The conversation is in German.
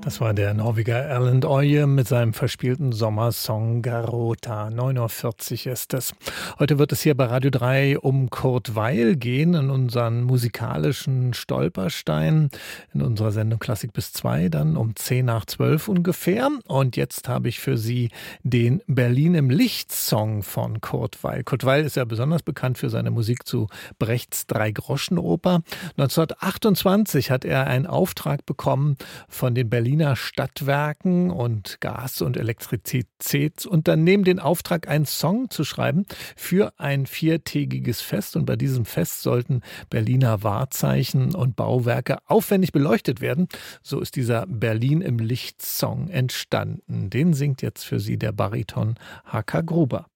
Das war der Norweger Erlend Øye mit seinem verspielten Sommersong Garota. 9:40 Uhr ist es. Heute wird es hier bei Radio 3 um Kurt Weill gehen, in unseren musikalischen Stolpersteinen, in unserer Sendung Klassik bis 2, dann um 10 nach 12 ungefähr. Und jetzt habe ich für Sie den Berlin im Licht-Song von Kurt Weill. Kurt Weill ist ja besonders bekannt für seine Musik zu Brechts Dreigroschenoper. 1928 hat er einen Auftrag bekommen von den Berliner Stadtwerken und Gas- und Elektrizitätsunternehmen, den Auftrag, einen Song zu schreiben für ein 4-tägiges Fest. Und bei diesem Fest sollten Berliner Wahrzeichen und Bauwerke aufwendig beleuchtet werden. So ist dieser Berlin im Licht-Song entstanden. Den singt jetzt für Sie der Bariton H.K. Gruber.